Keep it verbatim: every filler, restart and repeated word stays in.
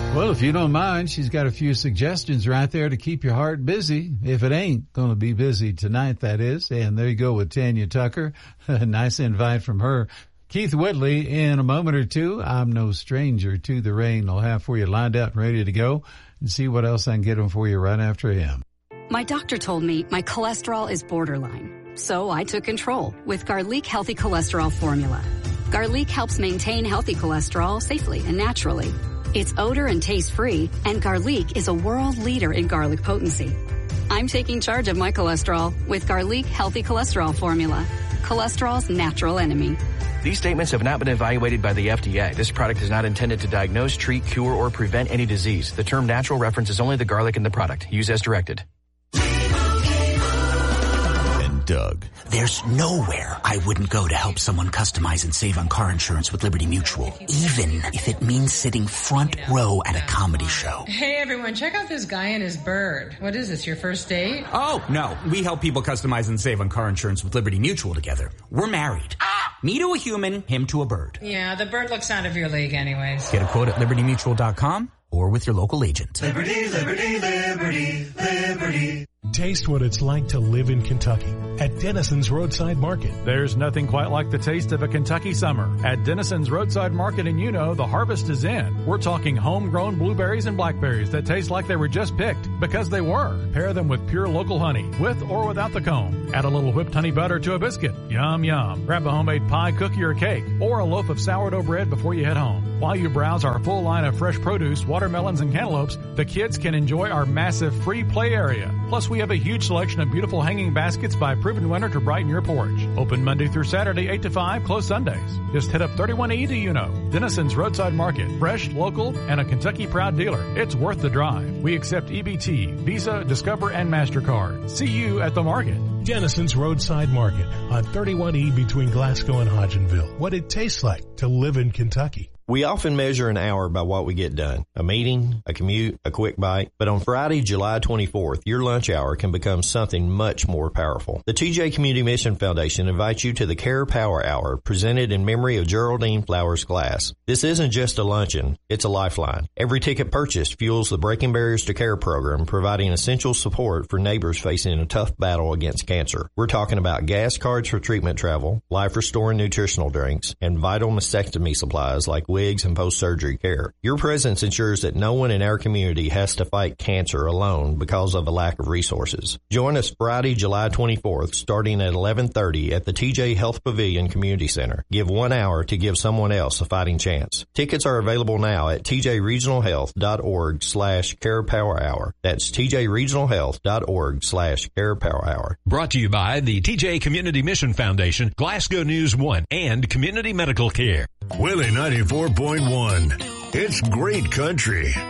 Well, if you don't mind, she's got a few suggestions right there to keep your heart busy. If it ain't going to be busy tonight, that is. And there you go with Tanya Tucker. A nice invite from her. Keith Whitley in a moment or two. I'm no stranger to the rain. I'll have for you lined up and ready to go and see what else I can get them for you right after him. My doctor told me my cholesterol is borderline, so I took control with Garlic Healthy Cholesterol Formula. Garlic helps maintain healthy cholesterol safely and naturally. It's odor and taste-free, and Garlic is a world leader in garlic potency. I'm taking charge of my cholesterol with Garlic Healthy Cholesterol Formula, cholesterol's natural enemy. These statements have not been evaluated by the F D A. This product is not intended to diagnose, treat, cure, or prevent any disease. The term natural references only the garlic in the product. Use as directed. Doug. There's nowhere I wouldn't go to help someone customize and save on car insurance with Liberty Mutual, even if it means sitting front row at a comedy show. Hey everyone, check out this guy and his bird. What is this, your first date? Oh, no. We help people customize and save on car insurance with Liberty Mutual together. We're married. Me to a human, him to a bird. Yeah, the bird looks out of your league anyways. Get a quote at liberty mutual dot com or with your local agent. Liberty, liberty, liberty, liberty. Taste what it's like to live in Kentucky at Denison's Roadside Market. There's nothing quite like the taste of a Kentucky summer. At Denison's Roadside Market in Uno, the harvest is in. We're talking homegrown blueberries and blackberries that taste like they were just picked, because they were. Pair them with pure local honey, with or without the comb. Add a little whipped honey butter to a biscuit. Yum, yum. Grab a homemade pie, cookie, or cake, or a loaf of sourdough bread before you head home. While you browse our full line of fresh produce, watermelons, and cantaloupes, the kids can enjoy our massive free play area. Plus, we have a huge selection of beautiful hanging baskets by Proven Winter to brighten your porch. Open Monday through Saturday, eight to five, closed Sundays. Just hit up thirty-one E to Uno. Denison's Roadside Market. Fresh, local, and a Kentucky proud dealer. It's worth the drive. We accept E B T, Visa, Discover, and MasterCard. See you at the market. Denison's Roadside Market on thirty-one E between Glasgow and Hodgenville. What it tastes like to live in Kentucky. We often measure an hour by what we get done. A meeting, a commute, a quick bite. But on Friday, July twenty-fourth, your lunch hour can become something much more powerful. The T J Community Mission Foundation invites you to the Care Power Hour, presented in memory of Geraldine Flowers Glass. This isn't just a luncheon, it's a lifeline. Every ticket purchased fuels the Breaking Barriers to Care program, providing essential support for neighbors facing a tough battle against cancer. We're talking about gas cards for treatment travel, life-restoring nutritional drinks, and vital mastectomy supplies like wigs and post-surgery care. Your presence ensures that no one in our community has to fight cancer alone because of a lack of resources. Join us Friday, July twenty-fourth, starting at eleven thirty at the T J Health Pavilion Community Center. Give one hour to give someone else a fighting chance. Tickets are available now at tjregionalhealth.org slash carepowerhour. That's tjregionalhealth.org slash carepowerhour. Brought to you by the T J Community Mission Foundation, Glasgow News One, and Community Medical Care. Willie ninety-four point one. It's great country.